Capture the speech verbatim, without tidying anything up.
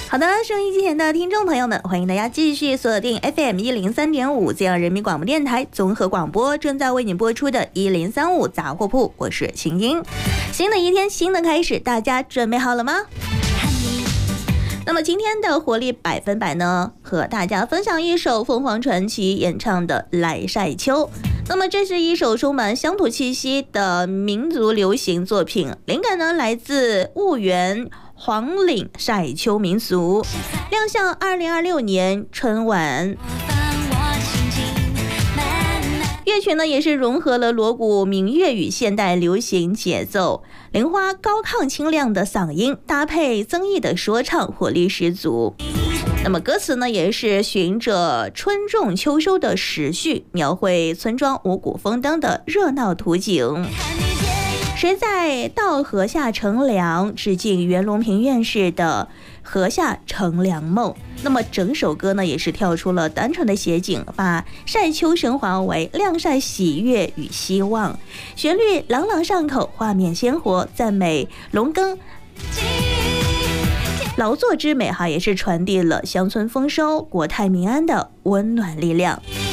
好的，收音机前的听众朋友们，欢迎大家继续锁定 F M 一零三点五 这样人民广播电台综合广播，正在为你播出的一零三五杂货铺，我是晴英。新的一天，新的开始，大家准备好了吗？那么今天的活力百分百呢，和大家分享一首凤凰传奇演唱的《来晒秋》。那么这是一首充满乡土气息的民族流行作品，灵感呢来自婺源黄岭晒秋民俗，亮相二零二六年春晚。乐曲呢也是融合了锣鼓民乐与现代流行节奏，玲花高亢清亮的嗓音搭配增益的说唱，活力十足。那么歌词呢也是循着春种秋收的时序，描绘村庄五谷丰登的热闹图景。谁在稻禾下乘凉，致敬袁隆平院士的禾下乘凉梦。那么整首歌呢也是跳出了单纯的写景，把晒秋升华为晾晒喜悦与希望，旋律朗朗上口，画面鲜活，赞美农耕劳作之美哈，也是传递了乡村丰收国泰民安的温暖力量。